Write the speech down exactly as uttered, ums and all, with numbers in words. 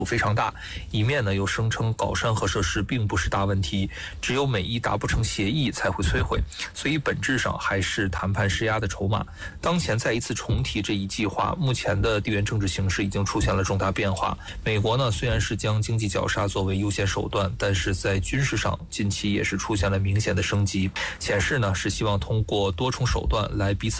非常大，一面呢又声称搞山核设施并不是大问题，只有美伊达不成协议才会摧毁，所以本质上还是谈判施压的筹码。当前再一次重提这一计划，目前的地缘政治形势已经出现了重大变化。美国呢虽然是将经济绞杀作为优先手段，但是在军事上近期也是出现了明显的升级，显示呢是希望通过多重手段来彼此